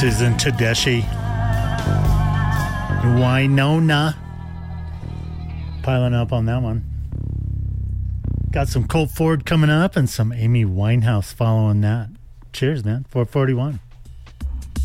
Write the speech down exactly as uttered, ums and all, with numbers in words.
Susan Tedeschi. Winona. Piling up on that one. Got some Colt Ford coming up and some Amy Winehouse following that. Cheers, man. four forty-one.